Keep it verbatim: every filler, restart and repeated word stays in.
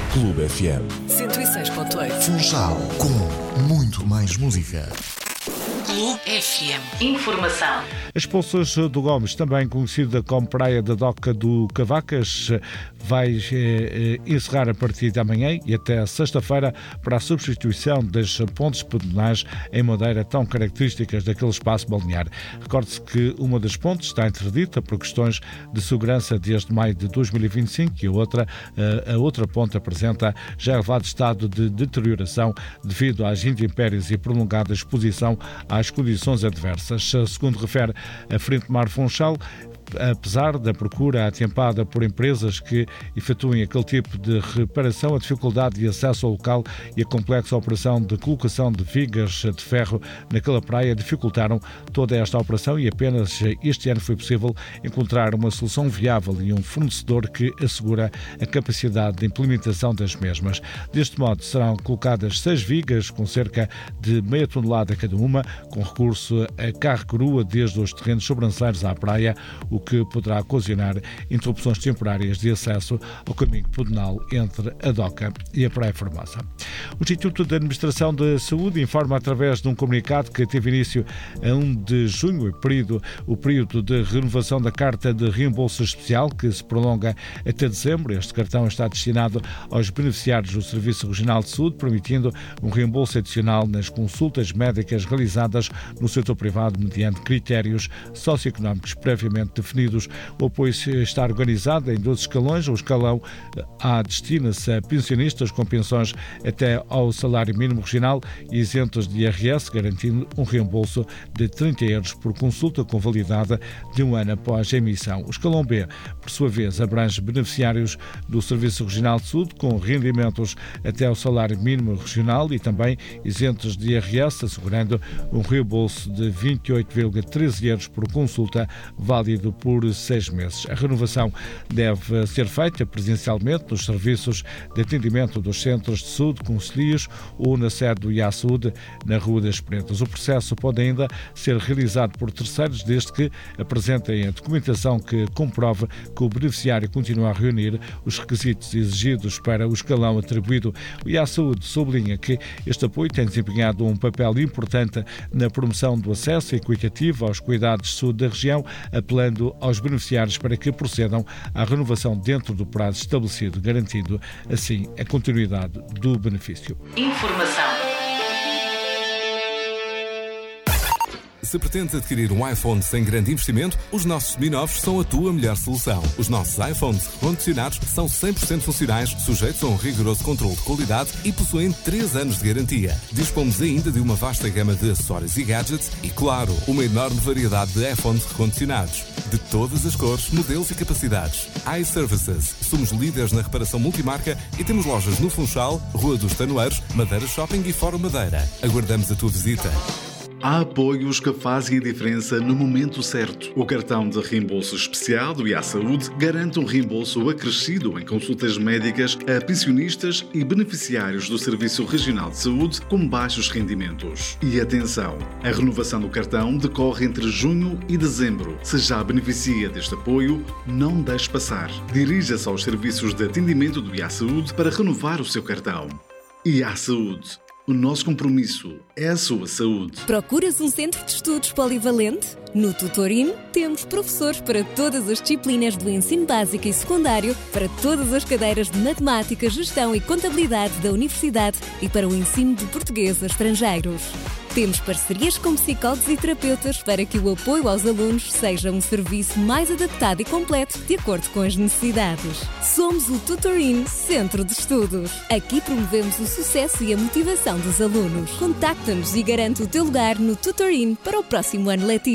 Clube F M. cento e seis ponto oito. Funchal, com muito mais música. Clube F M. Informação. As Poças do Gomes, também conhecida como Praia da Doca do Cavacas, vai eh, encerrar a partir de amanhã e até sexta-feira para a substituição das pontes pedonais em madeira tão características daquele espaço balnear. Recorde-se que uma das pontes está interdita por questões de segurança desde maio de dois mil e vinte e cinco e a outra, a outra ponte apresenta já elevado estado de deterioração devido às intempéries e prolongada exposição às condições adversas. Segundo refere a Frente Mar Funchal, apesar da procura atempada por empresas que efetuem aquele tipo de reparação, a dificuldade de acesso ao local e a complexa operação de colocação de vigas de ferro naquela praia dificultaram toda esta operação e apenas este ano foi possível encontrar uma solução viável e um fornecedor que assegura a capacidade de implementação das mesmas. Deste modo, serão colocadas seis vigas com cerca de meia tonelada cada uma, com recurso a carro-grua desde os terrenos sobranceiros à praia, o que poderá ocasionar interrupções temporárias de acesso ao caminho pedonal entre a Doca e a Praia Formosa. O Instituto de Administração da Saúde informa através de um comunicado que teve início a primeiro de junho o período, o período de renovação da carta de reembolso especial, que se prolonga até dezembro. Este cartão está destinado aos beneficiários do Serviço Regional de Saúde, permitindo um reembolso adicional nas consultas médicas realizadas no setor privado mediante critérios socioeconómicos previamente definidos. O apoio está organizado em doze escalões. O escalão A destina-se a pensionistas com pensões até ao salário mínimo regional e isentos de I R S, garantindo um reembolso de trinta euros por consulta com validade de um ano após a emissão. O escalão B, por sua vez, abrange beneficiários do Serviço Regional de Saúde com rendimentos até ao salário mínimo regional e também isentos de I R S, assegurando um reembolso de vinte e oito vírgula treze euros por consulta, válido por seis meses. A renovação deve ser feita presencialmente nos serviços de atendimento dos centros de saúde, concelhios ou na sede do I A Saúde, na Rua das Pretas. O processo pode ainda ser realizado por terceiros, desde que apresentem a documentação que comprove que o beneficiário continua a reunir os requisitos exigidos para o escalão atribuído. O I A Saúde sublinha que este apoio tem desempenhado um papel importante na promoção do acesso equitativo aos cuidados de saúde da região, apelando aos beneficiários para que procedam à renovação dentro do prazo estabelecido, garantindo assim a continuidade do benefício. Informação. Se pretendes adquirir um iPhone sem grande investimento, os nossos seminovos são a tua melhor solução. Os nossos iPhones recondicionados são cem por cento funcionais, sujeitos a um rigoroso controle de qualidade e possuem três anos de garantia. Dispomos ainda de uma vasta gama de acessórios e gadgets e, claro, uma enorme variedade de iPhones recondicionados. De todas as cores, modelos e capacidades. iServices. Somos líderes na reparação multimarca e temos lojas no Funchal, Rua dos Tanoeiros, Madeira Shopping e Fórum Madeira. Aguardamos a tua visita. Há apoios que fazem a diferença no momento certo. O cartão de reembolso especial do I A Saúde garante um reembolso acrescido em consultas médicas a pensionistas e beneficiários do Serviço Regional de Saúde com baixos rendimentos. E atenção, a renovação do cartão decorre entre junho e dezembro. Se já beneficia deste apoio, não deixe passar. Dirija-se aos serviços de atendimento do I A Saúde para renovar o seu cartão. I A Saúde. O nosso compromisso é a sua saúde. Procuras um centro de estudos polivalente? No Tutorin temos professores para todas as disciplinas do ensino básico e secundário, para todas as cadeiras de matemática, gestão e contabilidade da universidade e para o ensino de português a estrangeiros. Temos parcerias com psicólogos e terapeutas para que o apoio aos alunos seja um serviço mais adaptado e completo de acordo com as necessidades. Somos o Tutorin Centro de Estudos. Aqui promovemos o sucesso e a motivação dos alunos. Contacta-nos e garante o teu lugar no Tutorin para o próximo ano letivo.